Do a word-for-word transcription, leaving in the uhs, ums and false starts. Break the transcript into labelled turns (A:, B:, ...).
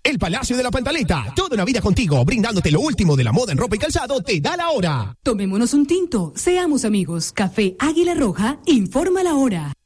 A: El Palacio de la Pantaleta, toda una vida contigo, brindándote lo último de la moda en ropa y calzado, te da la hora.
B: Tomémonos un tinto, seamos amigos. Café Águila Roja, informa la hora.